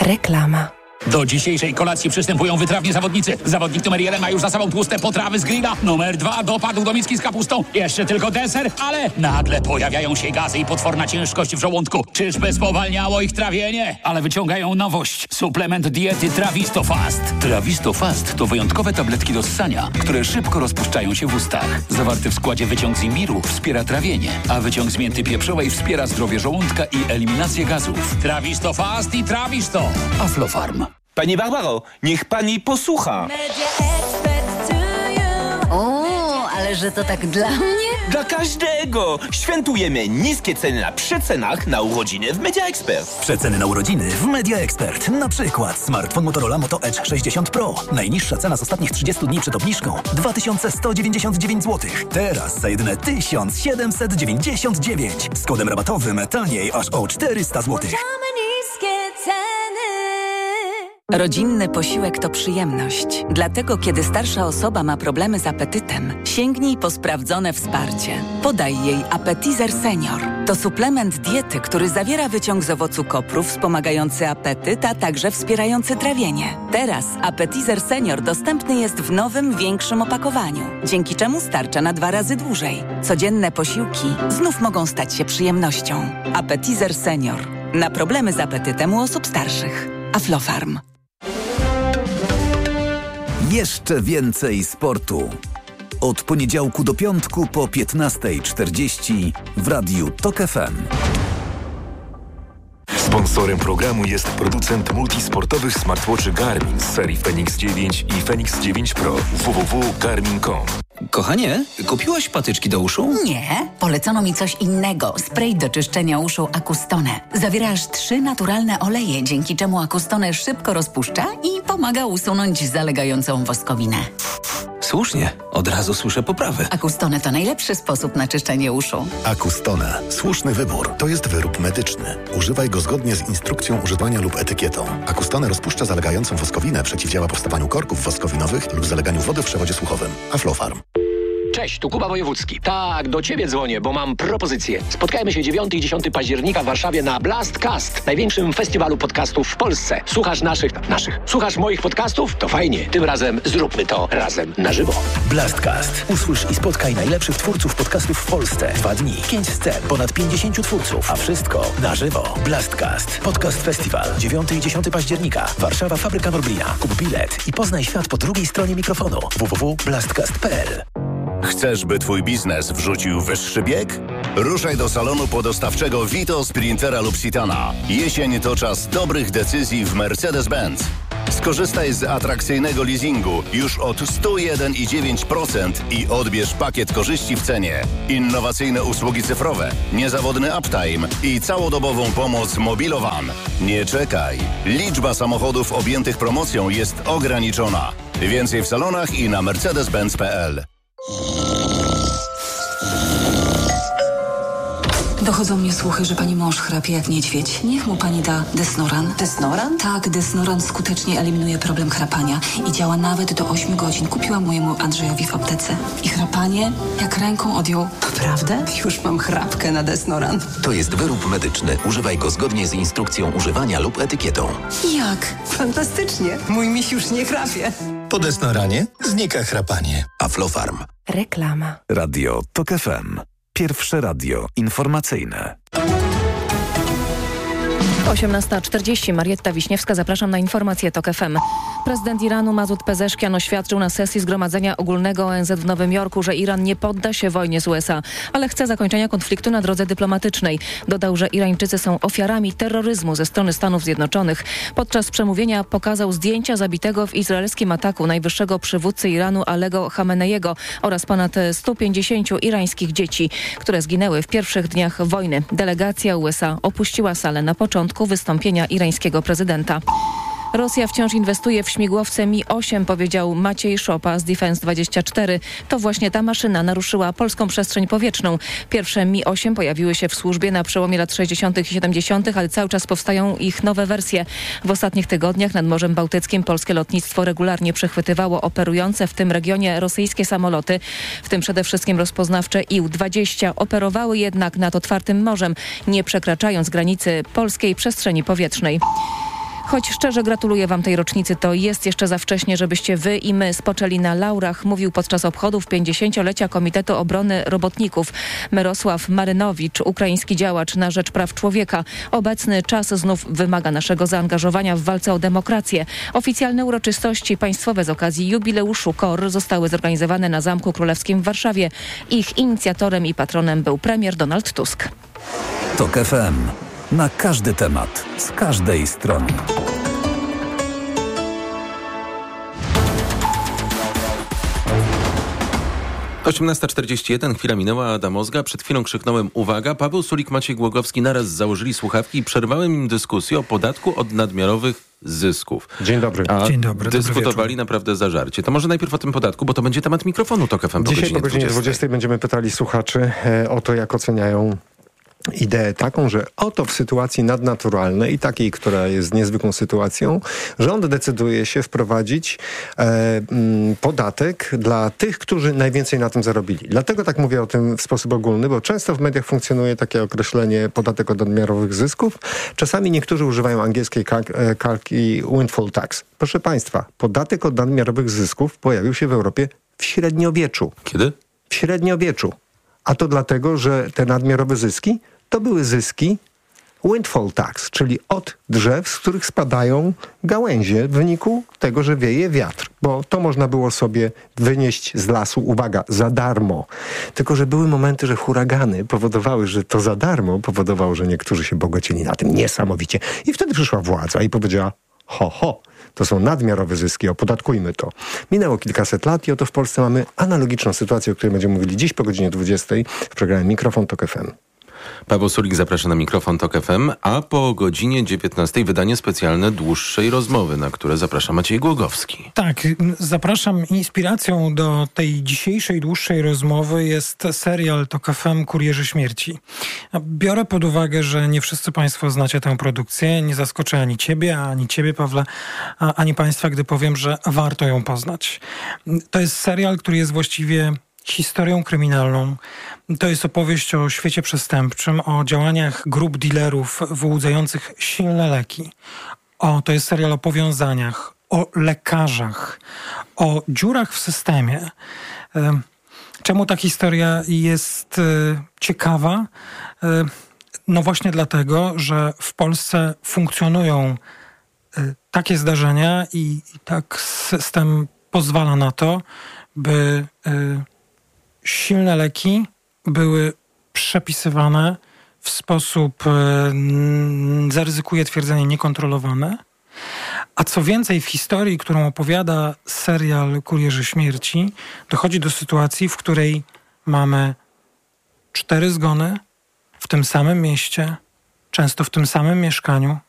Reklama. Do dzisiejszej kolacji przystępują wytrawni zawodnicy. Zawodnik numer 1 ma już za sobą tłuste potrawy z grilla. Numer 2 dopadł do miski z kapustą. Jeszcze tylko deser, ale nagle pojawiają się gazy i potworna ciężkość w żołądku. Czyżby spowalniało ich trawienie? Ale wyciągają nowość. Suplement diety Trawisto Fast. Trawisto Fast to wyjątkowe tabletki do ssania, które szybko rozpuszczają się w ustach. Zawarty w składzie wyciąg z imbiru wspiera trawienie, a wyciąg z mięty pieprzowej wspiera zdrowie żołądka i eliminację gazów. Trawisto Fast i Trawisto. Aflofarm. Pani Barbaro, niech pani posłucha. O, ale że to tak dla mnie? Dla każdego! Świętujemy niskie ceny na przecenach na urodziny w Media Expert. Przeceny na urodziny w Media Expert. Na przykład smartfon Motorola Moto Edge 60 Pro. Najniższa cena z ostatnich 30 dni przed obniżką 2199 zł. Teraz za jedyne 1799. Z kodem rabatowym taniej aż o 400 zł. Rodzinny posiłek to przyjemność. Dlatego, kiedy starsza osoba ma problemy z apetytem, sięgnij po sprawdzone wsparcie. Podaj jej Appetizer Senior. To suplement diety, który zawiera wyciąg z owocu kopru wspomagający apetyt, a także wspierający trawienie. Teraz Appetizer Senior dostępny jest w nowym, większym opakowaniu, dzięki czemu starcza na 2 razy dłużej. Codzienne posiłki znów mogą stać się przyjemnością. Appetizer Senior. Na problemy z apetytem u osób starszych. Aflofarm. Jeszcze więcej sportu. Od poniedziałku do piątku po 15:40 w Radiu TOK FM. Sponsorem programu jest producent multisportowych smartwatchy Garmin z serii Fenix 9 i Fenix 9 Pro. www.garmin.com. Kochanie, kupiłaś patyczki do uszu? Nie, polecono mi coś innego. Spray do czyszczenia uszu Acustone. Zawiera aż 3 naturalne oleje, dzięki czemu Acustone szybko rozpuszcza i pomaga usunąć zalegającą woskowinę. Słusznie, od razu słyszę poprawy. Acustone to najlepszy sposób na czyszczenie uszu. Acustone. Słuszny wybór. To jest wyrób medyczny. Używaj go zgodnie z instrukcją używania lub etykietą. Acustone rozpuszcza zalegającą woskowinę, przeciwdziała powstawaniu korków woskowinowych lub zaleganiu wody w przewodzie słuchowym. Aflofarm. Cześć, tu Kuba Wojewódzki. Tak, do ciebie dzwonię, bo mam propozycję. Spotkajmy się 9 i 10 października w Warszawie na Blastcast, największym festiwalu podcastów w Polsce. Słuchasz Słuchasz moich podcastów? To fajnie. Tym razem zróbmy to razem na żywo. Blastcast. Usłysz i spotkaj najlepszych twórców podcastów w Polsce. 2 dni, 5 scen, ponad 50 twórców, a wszystko na żywo. Blastcast. Podcast Festiwal. 9 i 10 października. Warszawa, Fabryka Norblina. Kup bilet i poznaj świat po drugiej stronie mikrofonu. www.blastcast.pl. Chcesz, by twój biznes wrzucił wyższy bieg? Ruszaj do salonu podostawczego Vito, Sprintera lub Citana. Jesień to czas dobrych decyzji w Mercedes-Benz. Skorzystaj z atrakcyjnego leasingu już od 101,9% i odbierz pakiet korzyści w cenie. Innowacyjne usługi cyfrowe, niezawodny uptime i całodobową pomoc Mobilowan. Nie czekaj. Liczba samochodów objętych promocją jest ograniczona. Więcej w salonach i na mercedes-benz.pl. Dochodzą mnie słuchy, że pani mąż chrapie jak niedźwiedź. Niech mu pani da Desnoran. Desnoran? Tak, Desnoran skutecznie eliminuje problem chrapania i działa nawet do 8 godzin. Kupiłam mojemu Andrzejowi w aptece. I chrapanie jak ręką odjął. Naprawdę? Już mam chrapkę na Desnoran. To jest wyrób medyczny. Używaj go zgodnie z instrukcją używania lub etykietą. Jak? Fantastycznie. Mój miś już nie chrapie. Po Desnoranie znika chrapanie. Aflofarm. Reklama. Radio TOK FM. Pierwsze radio informacyjne. 18:40. Marietta Wiśniewska, zapraszam na informacje TOK FM. Prezydent Iranu Masud Pezeszkian oświadczył na sesji Zgromadzenia Ogólnego ONZ w Nowym Jorku, że Iran nie podda się wojnie z USA, ale chce zakończenia konfliktu na drodze dyplomatycznej. Dodał, że Irańczycy są ofiarami terroryzmu ze strony Stanów Zjednoczonych. Podczas przemówienia pokazał zdjęcia zabitego w izraelskim ataku najwyższego przywódcy Iranu Alego Chameneiego oraz ponad 150 irańskich dzieci, które zginęły w pierwszych dniach wojny. Delegacja USA opuściła salę na początku wystąpienia irańskiego prezydenta. Rosja wciąż inwestuje w śmigłowce Mi-8, powiedział Maciej Szopa z Defense24. To właśnie ta maszyna naruszyła polską przestrzeń powietrzną. Pierwsze Mi-8 pojawiły się w służbie na przełomie lat 60. i 70., ale cały czas powstają ich nowe wersje. W ostatnich tygodniach nad Morzem Bałtyckim polskie lotnictwo regularnie przechwytywało operujące w tym regionie rosyjskie samoloty, w tym przede wszystkim rozpoznawcze IL-20. Operowały jednak nad otwartym morzem, nie przekraczając granicy polskiej przestrzeni powietrznej. Choć szczerze gratuluję wam tej rocznicy, to jest jeszcze za wcześnie, żebyście wy i my spoczęli na laurach, mówił podczas obchodów 50-lecia Komitetu Obrony Robotników Mirosław Marynowicz, ukraiński działacz na rzecz praw człowieka. Obecny czas znów wymaga naszego zaangażowania w walce o demokrację. Oficjalne uroczystości państwowe z okazji jubileuszu KOR zostały zorganizowane na Zamku Królewskim w Warszawie. Ich inicjatorem i patronem był premier Donald Tusk. TOK FM. Na każdy temat, z każdej strony. To 18:41, chwila minęła, Adam Ozga. Przed chwilą krzyknąłem uwaga, Paweł Sulik, Maciej Głogowski naraz założyli słuchawki i przerwałem im dyskusję o podatku od nadmiarowych zysków. Dzień dobry. Dzień dobry. Dyskutowali naprawdę zażarcie. To może najpierw o tym podatku, bo to będzie temat mikrofonu TOK FM po Dzisiaj po godzinie 20 będziemy pytali słuchaczy o to, jak oceniają ideę taką, że oto w sytuacji nadnaturalnej, takiej, która jest niezwykłą sytuacją, rząd decyduje się wprowadzić podatek dla tych, którzy najwięcej na tym zarobili. Dlatego tak mówię o tym w sposób ogólny, bo często w mediach funkcjonuje takie określenie podatek od nadmiarowych zysków. Czasami niektórzy używają angielskiej kalki windfall tax. Proszę Państwa, podatek od nadmiarowych zysków pojawił się w Europie w średniowieczu. Kiedy? W średniowieczu. A to dlatego, że te nadmiarowe zyski to były zyski windfall tax, czyli od drzew, z których spadają gałęzie w wyniku tego, że wieje wiatr. Bo to można było sobie wynieść z lasu, uwaga, za darmo. Tylko że były momenty, że huragany powodowały, że to za darmo powodowało, że niektórzy się bogacili na tym niesamowicie. I wtedy przyszła władza i powiedziała, to są nadmiarowe zyski, opodatkujmy to. Minęło kilkaset lat i oto w Polsce mamy analogiczną sytuację, o której będziemy mówili dziś po godzinie 20 w programie Mikrofon TOK FM. Paweł Sulik zaprasza na Mikrofon TOK FM, a po godzinie 19 wydanie specjalne dłuższej rozmowy, na które zaprasza Maciej Głogowski. Tak, zapraszam. Inspiracją do tej dzisiejszej dłuższej rozmowy jest serial TOK FM Kurierzy Śmierci. Biorę pod uwagę, że nie wszyscy Państwo znacie tę produkcję. Nie zaskoczę ani Ciebie, Pawle, ani Państwa, gdy powiem, że warto ją poznać. To jest serial, który jest właściwie historią kryminalną. To jest opowieść o świecie przestępczym, o działaniach grup dealerów wyłudzających silne leki. To jest serial o powiązaniach, o lekarzach, o dziurach w systemie. Czemu ta historia jest ciekawa? No właśnie dlatego, że w Polsce funkcjonują takie zdarzenia i tak system pozwala na to, by silne leki były przepisywane w sposób, zaryzykuję twierdzenie, niekontrolowany. A co więcej, w historii, którą opowiada serial Kurierzy Śmierci, dochodzi do sytuacji, w której mamy 4 zgony w tym samym mieście, często w tym samym mieszkaniu,